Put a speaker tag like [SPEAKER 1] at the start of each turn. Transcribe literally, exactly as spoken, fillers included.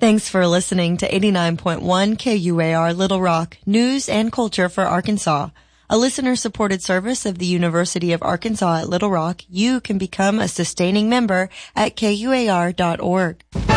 [SPEAKER 1] Thanks for listening to eighty-nine point one K U A R Little Rock, news and culture for Arkansas. A listener-supported service of the University of Arkansas at Little Rock. You can become a sustaining member at K U A R dot org.